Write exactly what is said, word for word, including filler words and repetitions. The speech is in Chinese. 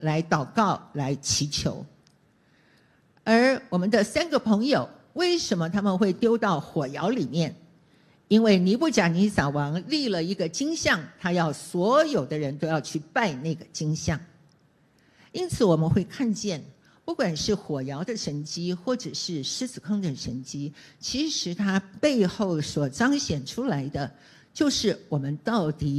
来祷告、来祈求。而我们的三个朋友，为什么他们会丢到火窑里面？因为尼布甲尼撒王立了一个金像，他要所有的人都要去拜那个金像。因此我们会看见，不管是火窑的神迹，或者是狮子坑的神迹，其实它背后所彰显出来的，就是我们到底